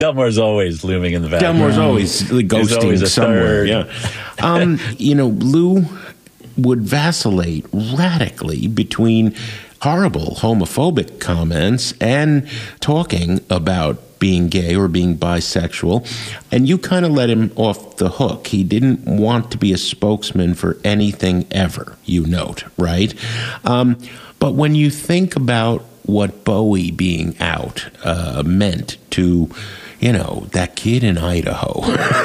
Delmore's always looming in the background. Delmore's always ghosting somewhere. Yeah. Lou would vacillate radically between horrible homophobic comments and talking about being gay or being bisexual, and you kind of let him off the hook. He didn't want to be a spokesman for anything ever, you note, right? But when you think about what Bowie being out meant to, that kid in Idaho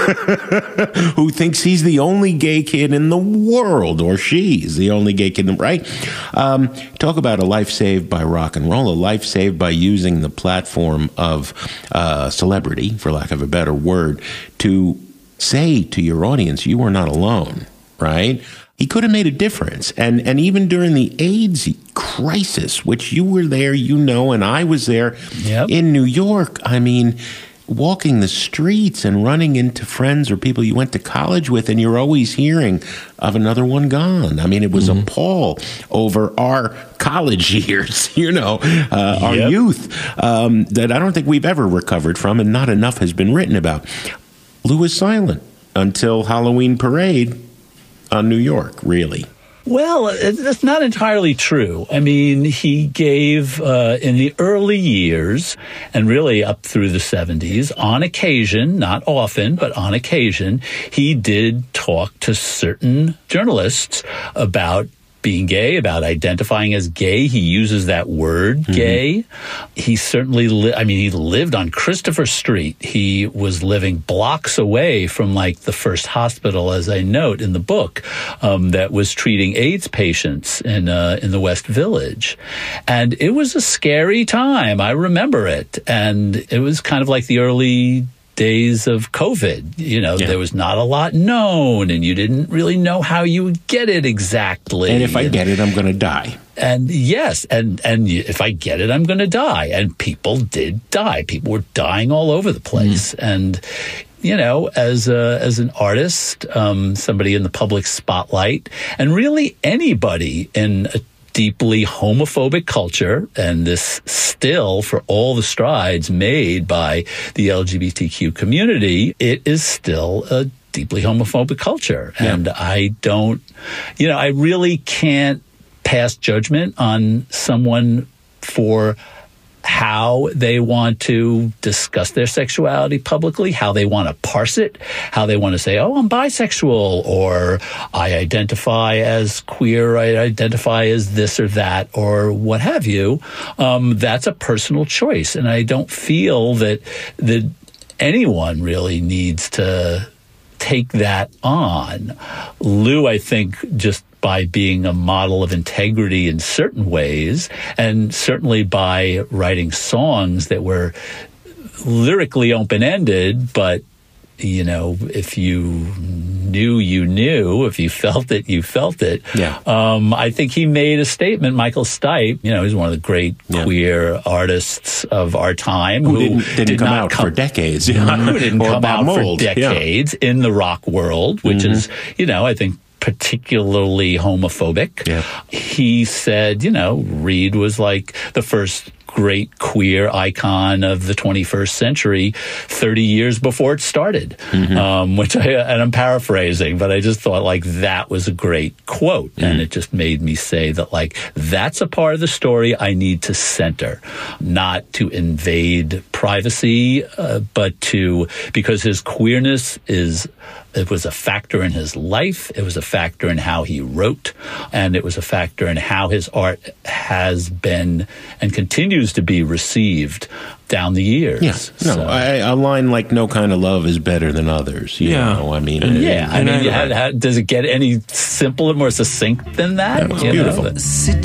who thinks he's the only gay kid in the world, or she's the only gay kid, right? Talk about a life saved by rock and roll, a life saved by using the platform of celebrity, for lack of a better word, to say to your audience, you are not alone, right? He could have made a difference. And even during the AIDS crisis, which you were there, and I was there in New York, I mean, walking the streets and running into friends or people you went to college with, and you're always hearing of another one gone. I mean, it was a pall over our college years, our youth, that I don't think we've ever recovered from, and not enough has been written about. Lou was silent until Halloween Parade on New York, really. Well, that's not entirely true. I mean, he gave, in the early years, and really up through the 70s, on occasion, not often, but on occasion, he did talk to certain journalists about being gay, about identifying as gay. He uses that word, gay. He certainly, he lived on Christopher Street. He was living blocks away from, the first hospital, as I note in the book, that was treating AIDS patients in the West Village. And it was a scary time. I remember it. And it was kind of like the early days of COVID. There was not a lot known, and you didn't really know how you would get it exactly. And if I get it, I'm going to die. And yes, and if I get it, I'm going to die. And people did die. People were dying all over the place. And as an artist, somebody in the public spotlight, and really anybody in a deeply homophobic culture, and this still, for all the strides made by the LGBTQ community, it is still a deeply homophobic culture. Yeah. And I really can't pass judgment on someone for how they want to discuss their sexuality publicly, how they want to parse it, how they want to say, oh, I'm bisexual, or I identify as queer, I identify as this or that, or what have you. That's a personal choice. And I don't feel that anyone really needs to take that on. Lou, I think, just by being a model of integrity in certain ways, and certainly by writing songs that were lyrically open-ended, but, if you knew, you knew. If you felt it, you felt it. Yeah. I think he made a statement. Michael Stipe, he's one of the great queer artists of our time. Who didn't come out for decades. Who didn't come out for decades in the rock world, which is, I think, particularly homophobic. Yeah. He said, Reed was like the first great queer icon of the 21st century 30 years before it started, and I'm paraphrasing, but I just thought that was a great quote. And it just made me say that that's a part of the story I need to center, not to invade privacy, but because his queerness it was a factor in his life. It was a factor in how he wrote, and it was a factor in how his art has been and continues to be received down the years. Yeah. No, a line like "No kind of love is better than others." Does it get any simpler, more succinct than that? It's beautiful. Sit